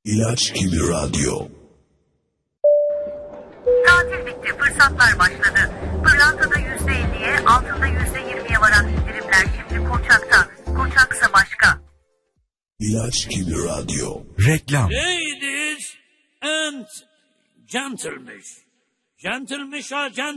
İlaç gibi radyo. Tatil bitti, fırsatlar başladı. Pırlantada %50'ye, altında %20'ye varan indirimler şimdi Koçak'ta. Koçaksa başka. İlaç gibi radyo. Reklam. Ladies and gentlemen. Gentlemen,